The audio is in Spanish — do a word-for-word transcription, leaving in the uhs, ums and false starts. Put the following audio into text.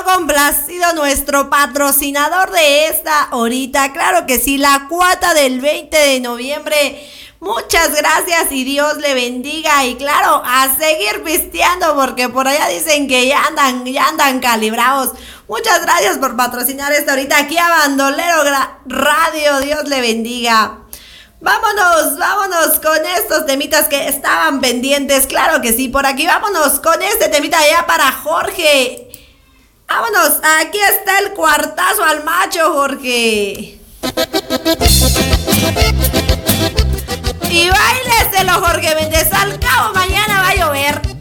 quedó complacido nuestro patrocinador de esta horita. Claro que sí, la cuata del veinte de noviembre. Muchas gracias y Dios le bendiga. Y claro, a seguir pisteando porque por allá dicen que ya andan, ya andan calibrados. Muchas gracias por patrocinar esta horita aquí a Bandolero Radio. Dios le bendiga. Vámonos, vámonos con estos temitas que estaban pendientes. Claro que sí, por aquí vámonos con este temita ya para Jorge. Vámonos, aquí está el cuartazo al macho, Jorge. Y báileselo, Jorge Méndez, al cabo mañana va a llover.